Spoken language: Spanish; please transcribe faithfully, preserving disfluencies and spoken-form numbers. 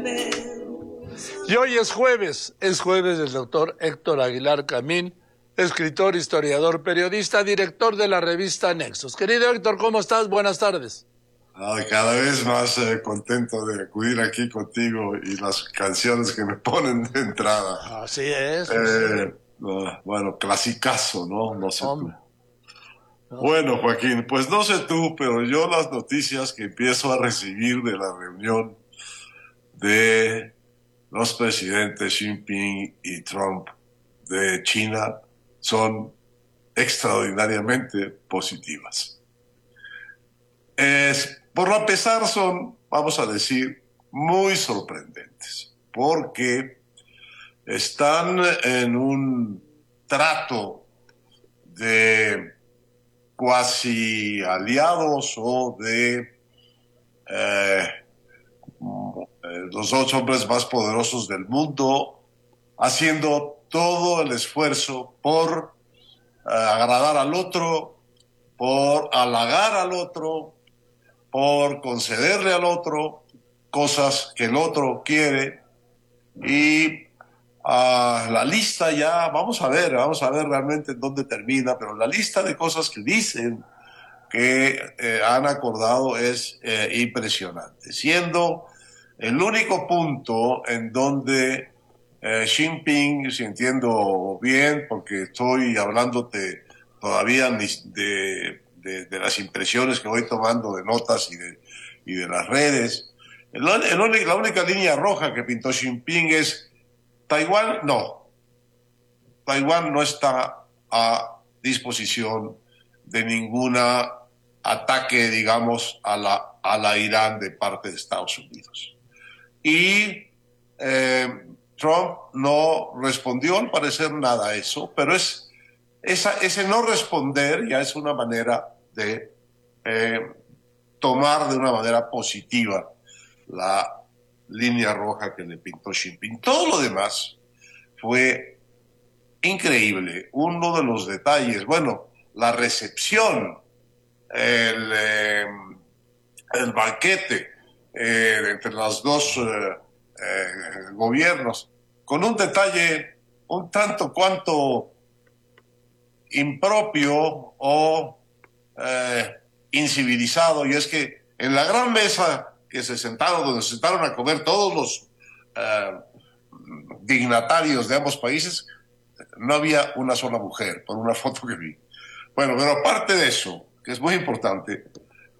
Y hoy es jueves, es jueves del doctor Héctor Aguilar Camín, escritor, historiador, periodista, director de la revista Nexos. Querido Héctor, ¿cómo estás? Buenas tardes. Ay, cada vez más eh, contento de acudir aquí contigo y las canciones que me ponen de entrada. Así es. Eh, no, bueno, clasicazo, ¿no? No sé Hombre. tú. No. Bueno, Joaquín, pues no sé tú, pero yo las noticias que empiezo a recibir de la reunión de los presidentes Xi Jinping y Trump de China son extraordinariamente positivas. Es, por lo pesar son, vamos a decir, muy sorprendentes, porque están en un trato de cuasi aliados o de eh, los dos hombres más poderosos del mundo, haciendo todo el esfuerzo por eh, agradar al otro, por halagar al otro, por concederle al otro cosas que el otro quiere. Y uh, la lista ya, vamos a ver, vamos a ver realmente en dónde termina, pero la lista de cosas que dicen que eh, han acordado es eh, impresionante, siendo el único punto en donde eh, Xi Jinping, si entiendo bien, porque estoy hablándote todavía de, de, de las impresiones que voy tomando de notas y de, y de las redes, el, el, la única línea roja que pintó Xi Jinping es Taiwán, no. Taiwán no está a disposición de ninguna ataque, digamos, a la, a la Irán de parte de Estados Unidos. Y eh, Trump no respondió, al parecer, nada a eso, pero es, esa, ese no responder ya es una manera de eh, tomar de una manera positiva la línea roja que le pintó Xi Jinping. Todo lo demás fue increíble. Uno de los detalles, bueno, la recepción, el, eh, el banquete eh, entre los dos eh, eh, gobiernos, con un detalle un tanto cuanto impropio o eh, incivilizado, y es que en la gran mesa que se sentaron, donde se sentaron a comer todos los eh, dignatarios de ambos países, no había una sola mujer, por una foto que vi. Bueno, pero aparte de eso, que es muy importante,